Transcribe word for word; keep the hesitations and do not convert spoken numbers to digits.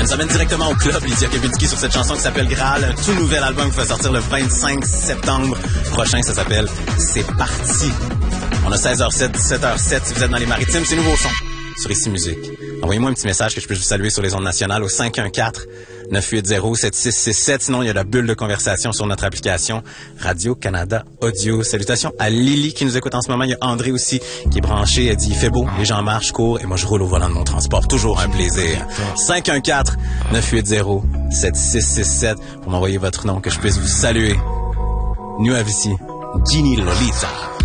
Elle nous amène directement au club, Lydia Kepinski, sur cette chanson qui s'appelle Graal, un tout nouvel album qui va sortir le vingt-cinq septembre prochain. Ça s'appelle C'est parti. On a seize heures zéro sept, dix-sept heures zéro sept. Si vous êtes dans les maritimes, c'est nouveau son sur Ici Musique. Envoyez-moi un petit message que je puisse vous saluer sur les ondes nationales au cinq un quatre, neuf huit zéro, sept six six sept. Sinon, il y a la bulle de conversation sur notre application Radio-Canada Audio. Salutations à Lily qui nous écoute en ce moment. Il y a André aussi qui est branché. Elle dit, il fait beau, les gens marchent, courent et moi, je roule au volant de mon transport. Toujours un plaisir. cinq un quatre, neuf huit zéro, sept six six sept pour m'envoyer votre nom que je puisse vous saluer. Nous avons ici Ginny Lolita.